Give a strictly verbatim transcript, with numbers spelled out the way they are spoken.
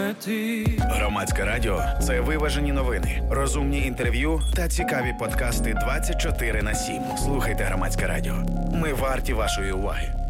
мети. Громадське радіо – це виважені новини, розумні інтерв'ю та цікаві подкасти двадцять чотири на сім. Слухайте Громадське радіо. Ми варті вашої уваги.